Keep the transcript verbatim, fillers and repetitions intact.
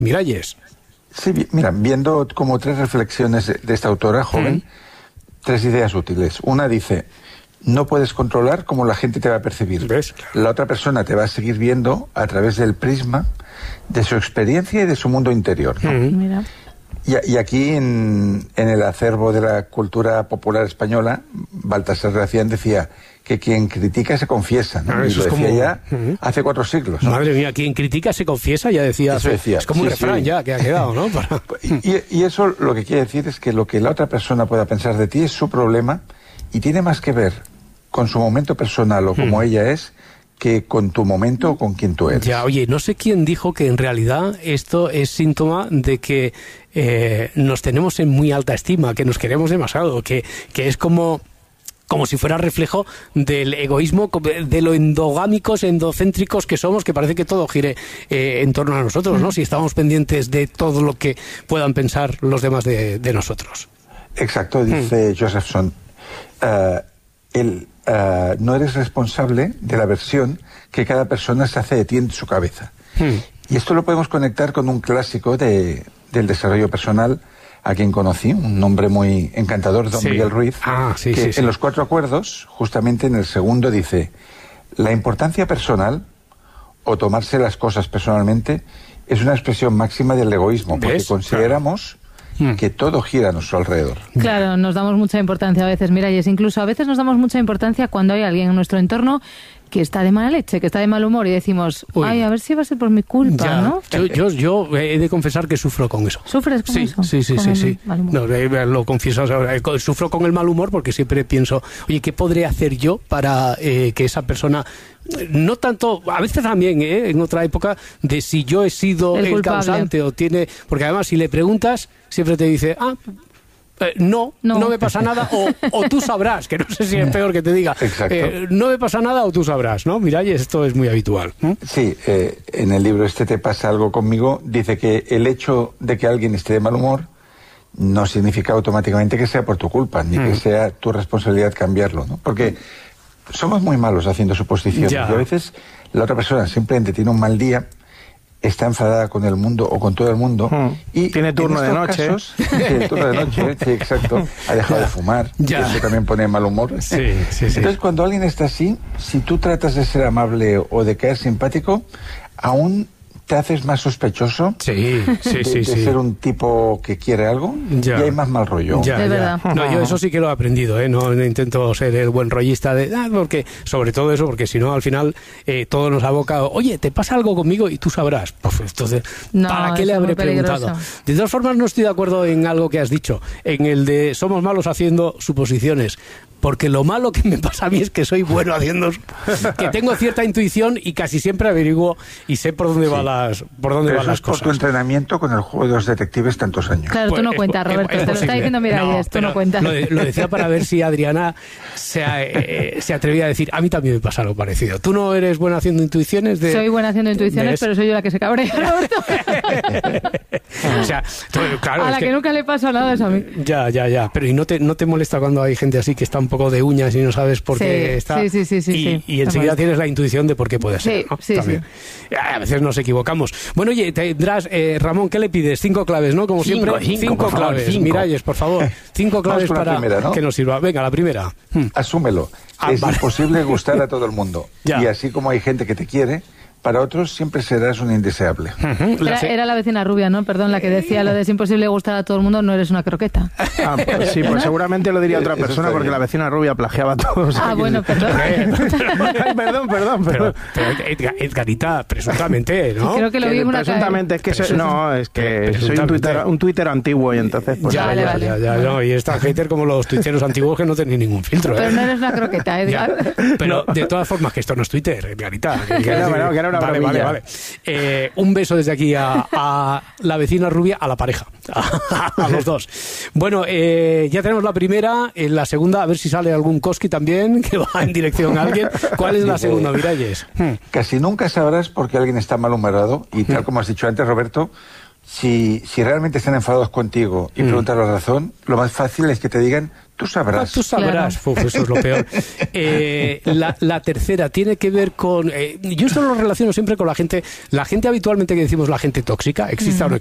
Miralles. Sí, mira, viendo como tres reflexiones de, de esta autora joven, mm. tres ideas útiles. Una dice, no puedes controlar cómo la gente te va a percibir. ¿Ves? La otra persona te va a seguir viendo a través del prisma de su experiencia y de su mundo interior, ¿no? Mm. Mira. Y, y aquí en, en el acervo de la cultura popular española, Baltasar Gracián decía que quien critica se confiesa, ¿no? Ah, y lo decía como... ya uh-huh. hace cuatro siglos, ¿no? Madre mía, quien critica se confiesa, ya decía. Eso decía. Es como sí, un refrán sí. ya que ha quedado, ¿no? Para... y, y eso lo que quiere decir es que lo que la otra persona pueda pensar de ti es su problema y tiene más que ver con su momento personal o como mm. ella es, que con tu momento o con quien tú eres. Ya, oye, no sé quién dijo que en realidad esto es síntoma de que eh, nos tenemos en muy alta estima, que nos queremos demasiado, que, que es como... como si fuera reflejo del egoísmo, de lo endogámicos, endocéntricos que somos, que parece que todo gire eh, en torno a nosotros, ¿no? Si estamos pendientes de todo lo que puedan pensar los demás de, de nosotros. Exacto, dice mm. Josephson. Uh, el, uh, no eres responsable de la versión que cada persona se hace de ti en su cabeza. Mm. Y esto lo podemos conectar con un clásico de, del desarrollo personal, a quien conocí, un hombre muy encantador, don sí. Miguel Ruiz, ah, sí, que sí, sí. en los cuatro acuerdos, justamente en el segundo dice, la importancia personal, o tomarse las cosas personalmente, es una expresión máxima del egoísmo, porque ¿ves? consideramos claro. que todo gira a nuestro alrededor. Claro, nos damos mucha importancia a veces, mira, y es incluso a veces nos damos mucha importancia cuando hay alguien en nuestro entorno que está de mala leche, que está de mal humor y decimos, Uy. ay, a ver si va a ser por mi culpa, ya. ¿no? Yo, yo, yo he de confesar que sufro con eso. ¿Sufres con sí, eso? Sí, sí, con sí, sí. No, lo confieso, o sea, sufro con el mal humor porque siempre pienso, oye, ¿qué podré hacer yo para eh, que esa persona... No tanto, a veces también, ¿eh? En otra época, de si yo he sido el, el causante o tiene... Porque además, si le preguntas, siempre te dice, ah... Eh, no, no, no me pasa nada, o, o tú sabrás, que no sé si es peor que te diga, eh, no me pasa nada o tú sabrás, ¿no? Mira, y esto es muy habitual. ¿eh? Sí, eh, en el libro este Te pasa algo conmigo, dice que el hecho de que alguien esté de mal humor no significa automáticamente que sea por tu culpa, ni mm. que sea tu responsabilidad cambiarlo, ¿no? Porque somos muy malos haciendo suposiciones, ya. y a veces la otra persona simplemente tiene un mal día, está enfadada con el mundo o con todo el mundo hmm. y tiene turno de noche casos, sí, el turno de noche, sí, exacto, ha dejado ya. de fumar, ya. eso también pone mal humor. Sí, sí, sí. Entonces cuando alguien está así, si tú tratas de ser amable o de caer simpático, aún te haces más sospechoso sí, sí, de, sí, de sí. ser un tipo que quiere algo ya. y hay más mal rollo. Ya, de ya. verdad. No, yo eso sí que lo he aprendido, ¿eh? No, no intento ser el buen rollista de, ah, porque sobre todo eso, porque si no al final eh, todo nos aboca, oye, ¿te pasa algo conmigo? Y tú sabrás. Pues, entonces, no, ¿para qué le habré preguntado? De todas formas, no estoy de acuerdo en algo que has dicho, en el de somos malos haciendo suposiciones. Porque lo malo que me pasa a mí es que soy bueno haciendo, que tengo cierta intuición y casi siempre averiguo y sé por dónde sí. van las, por dónde Pero van eso las es por cosas. tu entrenamiento con el juego de los detectives tantos años. Claro, pues, tú no cuentas, Roberto, es, es te lo está diciendo Miralles, no, tú no cuentas. Lo, de, lo decía para ver si Adriana se, eh, se atrevía a decir, a mí también me pasa algo parecido. ¿Tú no eres buena haciendo intuiciones? De, soy buena haciendo intuiciones, pero soy yo la que se cabrea, Roberto. O sea, tú, claro, a la es que, que nunca le pasa nada es a mí. Ya, ya, ya. Pero ¿y no te, no te molesta cuando hay gente así que está un poco de uñas y no sabes por sí, qué está? Sí, sí, sí. sí, y, sí. y enseguida tienes la intuición de por qué puede ser, sí, ¿no? Sí, También. sí. A veces nos equivocamos. Bueno, oye, tendrás, eh, Ramón, ¿qué le pides? Cinco claves, ¿no? Como cinco, siempre, cinco, cinco por claves. favor, cinco. Miralles, por favor. Cinco claves para primera, ¿no? que nos sirva. Venga, la primera. Hmm. Asúmelo. Ah, es vale. imposible gustar a todo el mundo. Ya. Y así como hay gente que te quiere, para otros siempre serás un indeseable. Uh-huh. Era, era la vecina rubia, ¿no? Perdón, la que decía lo de es imposible gustar a todo el mundo, no eres una croqueta. Ah, pues sí, pues seguramente lo diría otra persona porque la vecina rubia plagiaba a todos. Ah, bueno, perdón. Ay, perdón, perdón, perdón. Pero, pero Edgar, Edgarita, presuntamente, ¿no? Creo que lo vi en una presuntamente, es que soy, no, es que soy un Twitter, un Twitter antiguo y entonces pues ya, vale, ya, vale. ya, ya, no, y es tan hater como los tuiteros antiguos que no tenéis ningún filtro, ¿eh? Pero no eres una croqueta, Edgar. Ya, pero de todas formas que esto no es Twitter, Edgarita. Que, que, no, no, que era una vale, vale, vale. Eh, un beso desde aquí a, a la vecina rubia, a la pareja, a, a los dos. Bueno, eh, ya tenemos la primera, en la segunda, a ver si sale algún Koski también, que va en dirección a alguien. ¿Cuál es la segunda, Miralles? Casi nunca sabrás por qué alguien está malhumorado y tal como has dicho antes, Roberto, si, si realmente están enfadados contigo y mm. preguntas la razón, lo más fácil es que te digan, tú sabrás. Ah, tú sabrás, claro. Uf, eso es lo peor. Eh, la, la tercera tiene que ver con... Eh, yo esto lo relaciono siempre con la gente, la gente habitualmente que decimos la gente tóxica, exista mm. o no